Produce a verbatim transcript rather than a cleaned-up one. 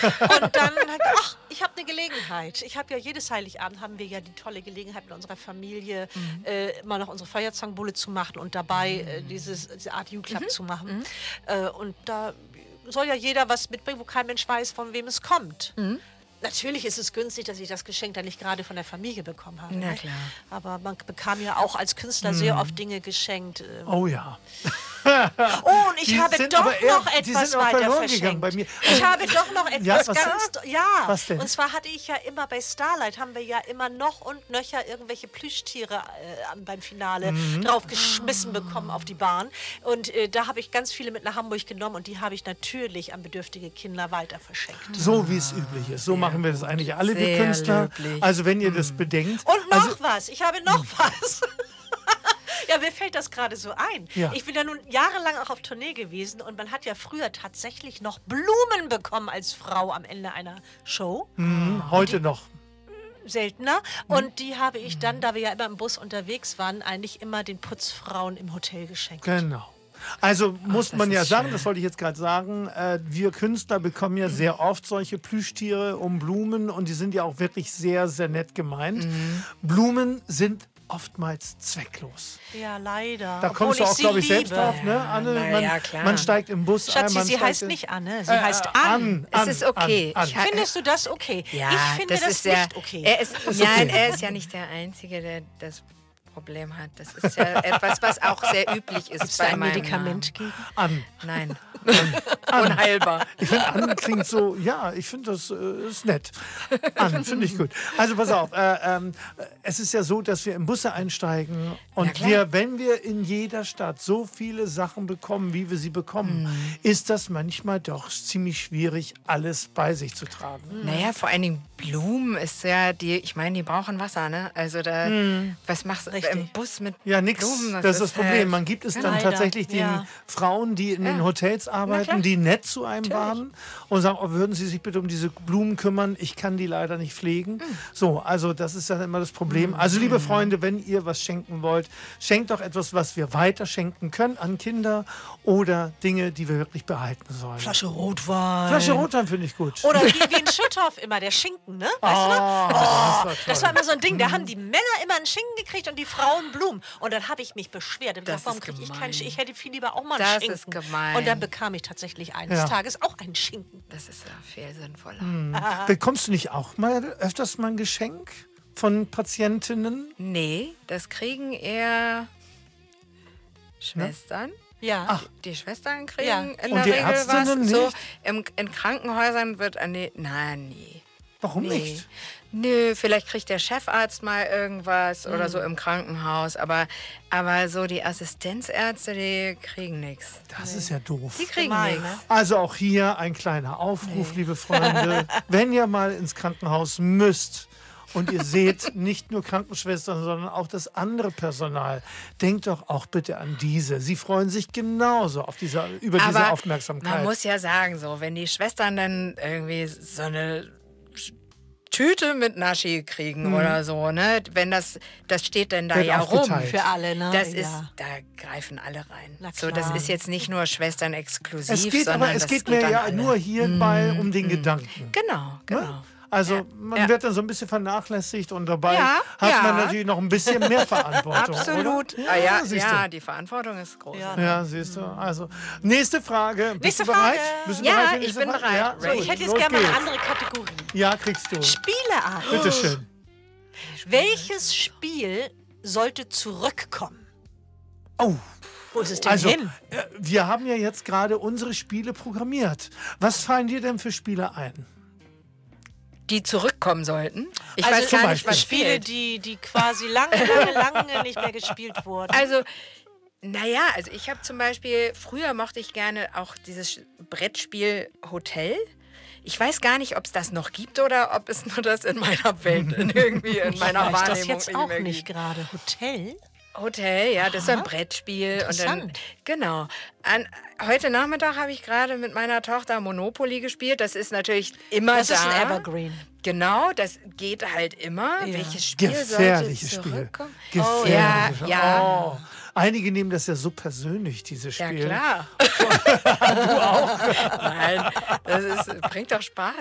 Und dann, ach, ich habe eine Gelegenheit. Ich habe ja jedes Heiligabend haben wir ja die tolle Gelegenheit mit unserer Familie mhm. äh, immer noch unsere Feuerzangenbowle zu machen und dabei äh, dieses, diese Art U-Club mhm. zu machen. Mhm. Äh, und da soll ja jeder was mitbringen, wo kein Mensch weiß, von wem es kommt. Mhm. Natürlich ist es günstig, dass ich das Geschenk dann nicht gerade von der Familie bekommen habe. Na klar. Aber man bekam ja auch als Künstler mm. sehr oft Dinge geschenkt. Ähm. Oh ja. Oh, und ich die habe doch eher, noch etwas weiter verschenkt. Bei mir. Ich habe doch noch etwas ja, was ganz... denn? Ja, was denn? Und zwar hatte ich ja immer bei Starlight, haben wir ja immer noch und nöcher irgendwelche Plüschtiere äh, beim Finale mhm. draufgeschmissen bekommen auf die Bahn. Und äh, da habe ich ganz viele mit nach Hamburg genommen und die habe ich natürlich an bedürftige Kinder weiter verschenkt. So wie es üblich ist. So machen wir das eigentlich alle, wir Künstler. Löblich. Also wenn ihr das bedenkt. Und noch also, was, ich habe noch was. Ja, mir fällt das gerade so ein. Ja. Ich bin ja nun jahrelang auch auf Tournee gewesen und man hat ja früher tatsächlich noch Blumen bekommen als Frau am Ende einer Show. Mhm, heute noch. Seltener. Und die habe ich dann, da wir ja immer im Bus unterwegs waren, eigentlich immer den Putzfrauen im Hotel geschenkt. Genau. Also muss Ach, man ja sagen, schön. das wollte ich jetzt gerade sagen, äh, wir Künstler bekommen ja sehr oft solche Plüschtiere um Blumen und die sind ja auch wirklich sehr, sehr nett gemeint. Mhm. Blumen sind oftmals zwecklos. Ja, leider. Da kommst du auch, glaube ich, selbst drauf, ne, Anne? Ja, man, ja, klar. man steigt im Bus Schatzi, ein. Man sie heißt in, nicht Anne, sie äh, heißt äh, Ann. An. An. Es ist okay. An. An. Ich, Findest du das okay? Ja, ich finde das, das, ist nicht ja, okay. Er ist, ist nein, okay. er ist ja nicht der Einzige, der das Problem hat. Das ist ja etwas, was auch sehr üblich ist. Gibt's bei da ein meinem Medikament Namen. gegen? An. Nein. An. Unheilbar. Ich finde, An klingt so, ja, ich finde das äh, ist nett. An, finde ich gut. Also pass auf, äh, ähm, es ist ja so, dass wir in Busse einsteigen und wir, wenn wir in jeder Stadt so viele Sachen bekommen, wie wir sie bekommen, mm. ist das manchmal doch ziemlich schwierig, alles bei sich zu tragen. Naja, vor allen Dingen Blumen ist ja, die, ich meine, die brauchen Wasser, ne? Also da, mm. was machst du im Bus mit ja, nix, Blumen? Ja, das ist das Problem. Halt, man gibt es dann leider. tatsächlich den ja. Frauen, die in ja. den Hotels arbeiten, die nett zu einem Natürlich. waren und sagen, oh, würden Sie sich bitte um diese Blumen kümmern? Ich kann die leider nicht pflegen. Mm. So, also das ist dann immer das Problem. Mm. Also liebe Freunde, wenn ihr was schenken wollt, schenkt doch etwas, was wir weiter schenken können an Kinder oder Dinge, die wir wirklich behalten sollen. Flasche Rotwein. Flasche Rotwein finde ich gut. Oder wie, wie in Schütthoff immer, der Schinken, ne? Weißt oh, du noch? Oh, das, war das war immer so ein Ding, da haben die Männer immer einen Schinken gekriegt und die Frauen Blumen. Und dann habe ich mich beschwert. Und das warum ist kriege ich gemein. keinen Schinken? Ich hätte viel lieber auch mal einen das Schinken. Das ist gemein. Und dann bekam ich tatsächlich eines ja. Tages auch einen Schinken. Das ist ja viel sinnvoller. Hm. Bekommst du nicht auch mal öfters mal ein Geschenk von Patientinnen? Nee, das kriegen eher Schwestern. Ja. Ach. Die Schwestern kriegen ja. in Und der die Regel Ärztinnen was. nicht? So, im, in Krankenhäusern wird an die. Nein, nie. Warum nee. nicht? Nö, vielleicht kriegt der Chefarzt mal irgendwas mhm. oder so im Krankenhaus, aber, aber so die Assistenzärzte, die kriegen nichts. Das nee. ist ja doof. Die kriegen nichts. Also auch hier ein kleiner Aufruf, nee. liebe Freunde. Wenn ihr mal ins Krankenhaus müsst und ihr seht nicht nur Krankenschwestern, sondern auch das andere Personal, denkt doch auch bitte an diese. Sie freuen sich genauso auf diese, über aber diese Aufmerksamkeit. Man muss ja sagen, so, wenn die Schwestern dann irgendwie so eine Tüte mit Naschi kriegen mhm. oder so, ne? Wenn das, das steht dann da Wird ja rum. Für alle, ne? Das ja. ist, da greifen alle rein. So, das ist jetzt nicht nur Schwestern exklusiv, es geht, sondern aber es das geht mir ja alle. nur hierbei mm, um den mm. Gedanken. Genau, genau. Ne? Also ja, man ja. wird dann so ein bisschen vernachlässigt und dabei ja, hat ja. man natürlich noch ein bisschen mehr Verantwortung. Absolut. Oder? Ja, ja, siehst ja, du. die Verantwortung ist groß. Ja, ja siehst du. Also, nächste Frage. Bist nächste du bereit? Frage. Bist du ja, bereit für ich diese bin Frage? bereit. Ja, So, ich hätte jetzt gerne mal eine andere Kategorie. Ja, kriegst du. Spieleart. Bitte schön. Welches Spiel sollte zurückkommen? Oh. Wo ist es denn also, hin? äh, wir haben ja jetzt gerade unsere Spiele programmiert. Was fallen dir denn für Spiele ein? Die zurückkommen sollten. Ich also weiß gar nicht, was Spiele, fehlt. die, die quasi lange, lange, lange nicht mehr gespielt wurden. Also, naja, also ich habe zum Beispiel, früher mochte ich gerne auch dieses Brettspiel Hotel. Ich weiß gar nicht, ob es das noch gibt oder ob es nur das in meiner Welt, in irgendwie in meiner ich weiß Wahrnehmung das jetzt nicht auch mehr nicht gibt. gerade. Hotel? Hotel, ja, das ist ein Brettspiel. Und dann, genau. An, heute Nachmittag habe ich gerade mit meiner Tochter Monopoly gespielt. Das ist natürlich immer das da. Das ist ein Evergreen. Genau, das geht halt immer. Ja. Welches Spiel Gefährliches sollte zurückkommen? Spiel. Gefährliches. Oh, ja, ja. Oh. Einige nehmen das ja so persönlich, dieses Spiel. Ja, klar. Du auch? Nein, das ist, bringt doch Spaß.